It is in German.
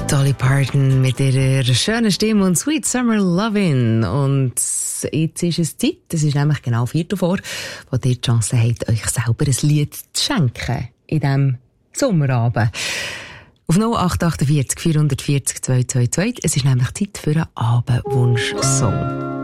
Dolly Parton mit ihrer schönen Stimme und Sweet Summer Lovin'. Und jetzt ist es Zeit, es ist nämlich genau 4:04, wo ihr die Chance habt, euch selber ein Lied zu schenken in diesem Sommerabend. Auf 0848 440 222. Es ist nämlich Zeit für einen Abendwunsch-Song.